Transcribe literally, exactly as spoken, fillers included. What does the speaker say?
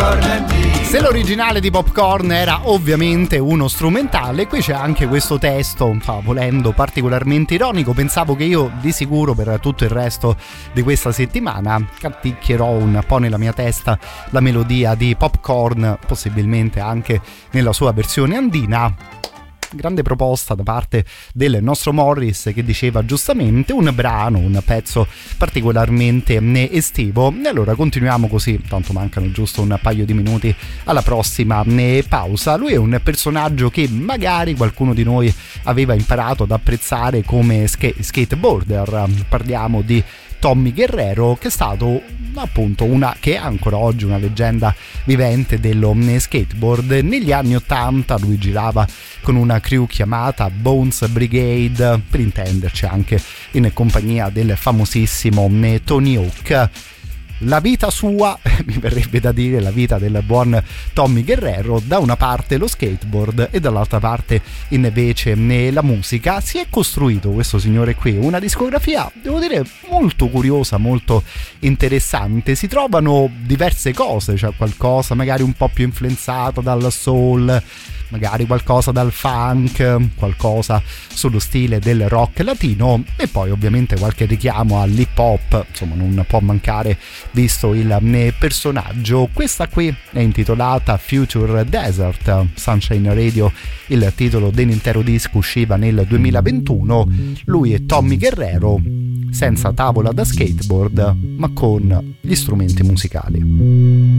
Se l'originale di Popcorn era ovviamente uno strumentale, qui c'è anche questo testo, volendo particolarmente ironico. Pensavo che io di sicuro per tutto il resto di questa settimana canticchierò un po' nella mia testa la melodia di Popcorn, possibilmente anche nella sua versione andina. Grande proposta da parte del nostro Morris, che diceva giustamente un brano, un pezzo particolarmente estivo. E allora continuiamo così, tanto mancano giusto un paio di minuti alla prossima pausa. Lui è un personaggio che magari qualcuno di noi aveva imparato ad apprezzare come skate- skateboarder. Parliamo di Tommy Guerrero, che è stato appunto una che è ancora oggi una leggenda vivente dello skateboard. Negli anni ottanta lui girava con una crew chiamata Bones Brigade, per intenderci anche in compagnia del famosissimo Tony Hawk. La vita sua, mi verrebbe da dire la vita del buon Tommy Guerrero, da una parte lo skateboard e dall'altra parte invece la musica. Si è costruito questo signore qui una discografia, devo dire, molto curiosa, molto interessante. Si trovano diverse cose, cioè qualcosa magari un po' più influenzato dal soul, magari qualcosa dal funk, qualcosa sullo stile del rock latino e poi ovviamente qualche richiamo all'hip hop, insomma non può mancare visto il personaggio. Questa qui è intitolata Future Desert, Sunshine Radio, il titolo dell'intero disco usciva nel duemilaventuno. Lui è Tommy Guerrero, senza tavola da skateboard ma con gli strumenti musicali.